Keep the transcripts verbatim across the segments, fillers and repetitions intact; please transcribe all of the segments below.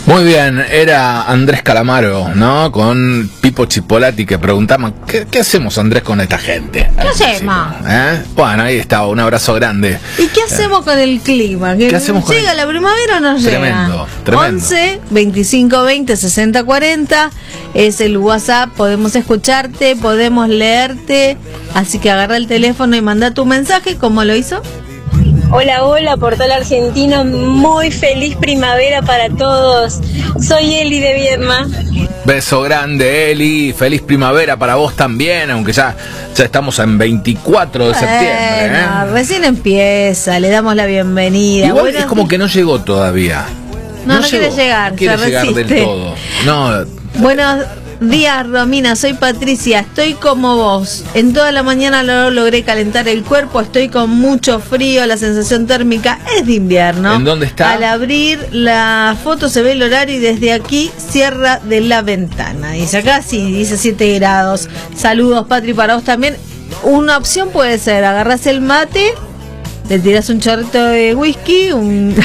Muy bien, era Andrés Calamaro, ¿no? Con Pipo Chipolati, que preguntamos, ¿qué, qué hacemos, Andrés, con esta gente? ¿Qué hacemos? ¿Eh? Bueno, ahí está, un abrazo grande. ¿Y qué hacemos eh. con el clima? ¿Qué, ¿Qué hacemos con ¿Llega el... la primavera o no tremendo, llega? Tremendo, tremendo. once, veinticinco, veinte, sesenta, cuarenta es el WhatsApp, podemos escucharte, podemos leerte, así que agarra el teléfono y manda tu mensaje, ¿cómo lo hizo? Hola, hola, Portal Argentino, muy feliz primavera para todos. Soy Eli de Viedma. Beso grande, Eli, feliz primavera para vos también, aunque ya, ya estamos en veinticuatro de bueno, septiembre. ¿eh? Recién empieza, le damos la bienvenida. Igual Buenos es como días. que no llegó todavía. No, no, no quiere llegó, llegar, no quiere se llegar resiste. del todo. No. Buenos días, Romina, soy Patricia, estoy como vos. En toda la mañana lo logré calentar el cuerpo, estoy con mucho frío, la sensación térmica es de invierno. ¿En dónde está? Al abrir la foto se ve el horario y desde aquí cierra de la ventana. Dice acá sí, dice siete grados. Saludos, Patri, para vos también. Una opción puede ser, agarrás el mate, le tiras un chorrito de whisky, un...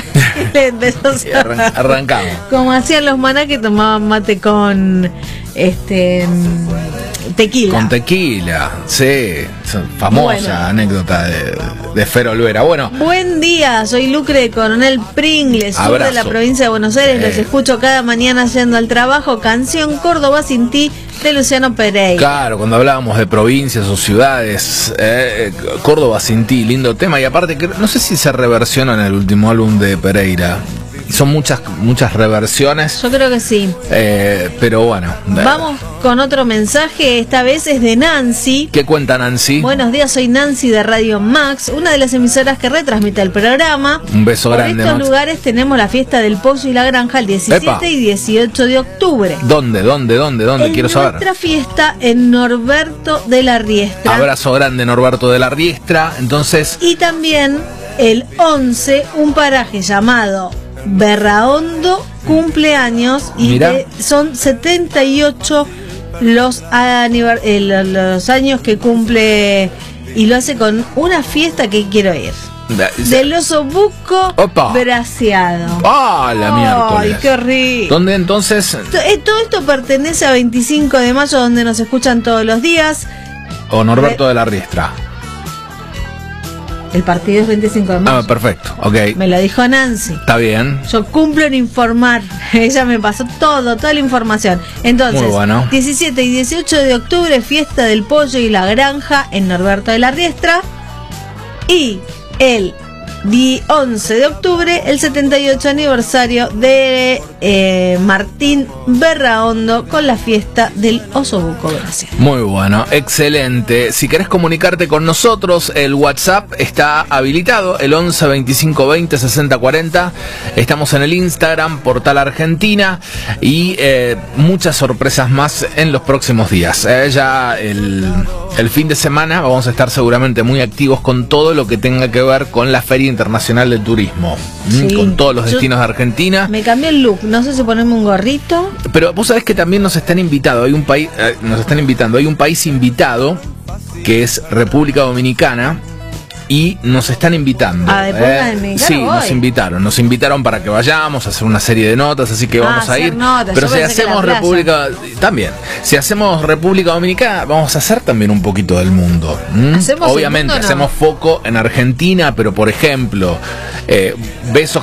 y arran arrancamos. Como hacían los maná que tomaban mate con este tequila. Con tequila, sí. Famosa bueno. anécdota de, de Fer Olvera. Bueno. Buen día, soy Lucre de Coronel Pringles, sur Abrazo. de la provincia de Buenos Aires. Eh. Los escucho cada mañana yendo al trabajo. Canción Córdoba sin ti, de Luciano Pereira. Claro, cuando hablábamos de provincias o ciudades, eh, Córdoba sin ti, lindo tema. Y aparte, que no sé si se reversiona en el último álbum de Pereira. Son muchas muchas reversiones. Yo creo que sí. Eh, pero bueno. Vamos con otro mensaje. Esta vez es de Nancy. ¿Qué cuenta Nancy? Buenos días, soy Nancy de Radio Max, una de las emisoras que retransmite el programa. Un beso Por grande, estos Max. lugares tenemos la fiesta del pollo y la granja el diecisiete Epa. y dieciocho de octubre. ¿Dónde, dónde, dónde, dónde? En Quiero saber. Nuestra fiesta en Norberto de la Riestra. Abrazo grande, Norberto de la Riestra. Entonces. Y también el once, un paraje llamado Berraondo cumpleaños y de, son setenta y ocho los, eh, los años que cumple y lo hace con una fiesta que quiero ir. Del oso buco braseado. ¡Ah, la miércoles! ¡Ay, qué rico! ¿Dónde entonces? Todo esto pertenece a veinticinco de mayo, donde nos escuchan todos los días. O Norberto de la Riestra. El partido es veinticinco de mayo. Ah, perfecto, ok. Me lo dijo Nancy. Está bien. Yo cumplo en informar. Ella me pasó todo, toda la información. Entonces, muy bueno. diecisiete y dieciocho de octubre, fiesta del pollo y la granja en Norberto de la Riestra. Y el once de octubre, el setenta y ocho aniversario de eh, Martín Berraondo con la fiesta del oso buco braseado. Muy bueno, excelente. Si querés comunicarte con nosotros, el WhatsApp está habilitado, el once, veinticinco, veinte, sesenta, cuarenta. Estamos en el Instagram, Portal Argentina, y eh, muchas sorpresas más en los próximos días. Eh, ya el, el fin de semana vamos a estar seguramente muy activos con todo lo que tenga que ver con la Feria Internacional del Turismo, sí, con todos los destinos de Argentina. Me cambié el look, no sé si ponerme un gorrito. Pero vos sabés que también nos están invitando, hay un país, eh, nos están invitando, hay un país invitado que es República Dominicana. Y nos están invitando. ¿A eh, sí, voy. nos invitaron. Nos invitaron para que vayamos a hacer una serie de notas, así que ah, vamos a ir. Notas. Pero Yo si hacemos República, también. Si hacemos República Dominicana, vamos a hacer también un poquito del mundo. ¿Mm? Obviamente, mundo, no? hacemos foco en Argentina, pero por ejemplo, eh, besos